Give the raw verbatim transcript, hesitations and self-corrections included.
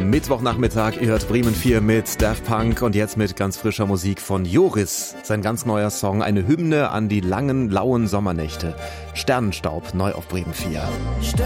Mittwochnachmittag, ihr hört Bremen vier mit Daft Punk und jetzt mit ganz frischer Musik von Joris. Sein ganz neuer Song, eine Hymne an die langen, lauen Sommernächte. Sternenstaub, neu auf Bremen vier.